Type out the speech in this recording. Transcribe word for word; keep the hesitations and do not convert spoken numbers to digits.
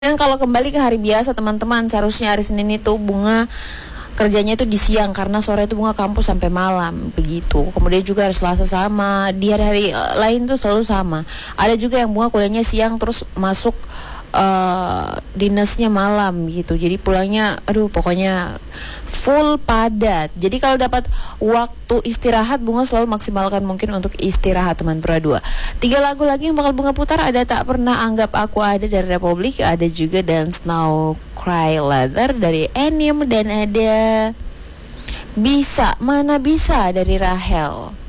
Dan kalau kembali ke hari biasa teman-teman, seharusnya hari Senin itu Bunga kerjanya itu di siang karena sore itu Bunga kampus sampai malam begitu. Kemudian juga hari Selasa sama, di hari-hari lain tuh selalu sama. Ada juga yang Bunga kuliahnya siang terus masuk uh, dinasnya malam gitu. Jadi pulangnya aduh pokoknya full padat. Jadi kalau dapat waktu istirahat, Bunga selalu maksimalkan mungkin untuk istirahat teman Pura dua. Tiga lagu lagi yang bakal Bunga putar ada Tak Pernah Anggap Aku Ada dari Republik, ada juga Dance Now Cry Later dari Enim, dan ada Bisa Mana Bisa dari Rahel.